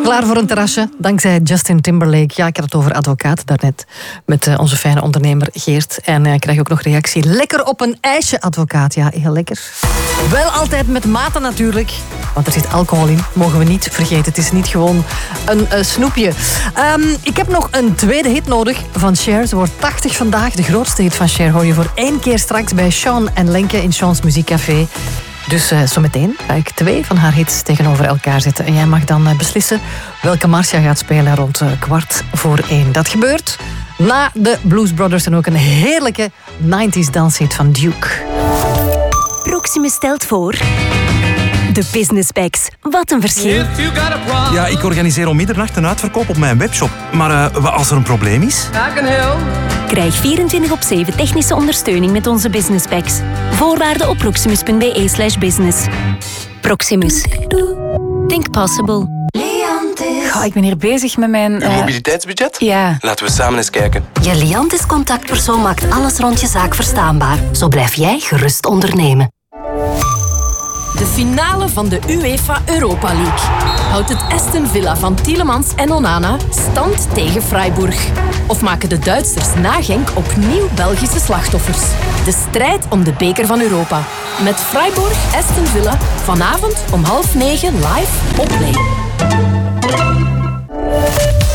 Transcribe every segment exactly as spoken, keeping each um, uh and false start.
Klaar voor een terrasje, dankzij Justin Timberlake. Ja, ik had het over advocaat daarnet met uh, onze fijne ondernemer Geert. En uh, ik krijg ook nog reactie. Lekker op een ijsje, advocaat. Ja, heel lekker. Wel altijd met mate natuurlijk. Want er zit alcohol in, mogen we niet vergeten. Het is niet gewoon een uh, snoepje. Um, ik heb nog een tweede hit nodig van Cher. Ze wordt tachtig vandaag. De grootste hit van Cher hoor je voor één keer straks bij Sean en Lenke in Sean's Muziekcafé. Dus uh, zometeen ga ik twee van haar hits tegenover elkaar zetten. En jij mag dan uh, beslissen welke Marcia gaat spelen rond uh, kwart voor één. Dat gebeurt na de Blues Brothers en ook een heerlijke nineties danshit van Duke. Proximus stelt voor... De Business Packs. Wat een verschil. Ja, ik organiseer om middernacht een uitverkoop op mijn webshop. Maar uh, wat als er een probleem is? Krijg vierentwintig op zeven technische ondersteuning met onze Business Packs. Voorwaarden op proximus.be slash business. Proximus. Think possible. Oh, ik ben hier bezig met mijn... Uw uh... mobiliteitsbudget? Ja. Laten we samen eens kijken. Je Liantis contactpersoon maakt alles rond je zaak verstaanbaar. Zo blijf jij gerust ondernemen. De finale van de UEFA Europa League. Houdt het Aston Villa van Tielemans en Onana stand tegen Freiburg? Of maken de Duitsers na Genk opnieuw Belgische slachtoffers? De strijd om de beker van Europa. Met Freiburg Aston Villa vanavond om half negen live op Play.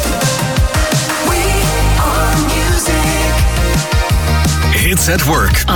Hits at Work.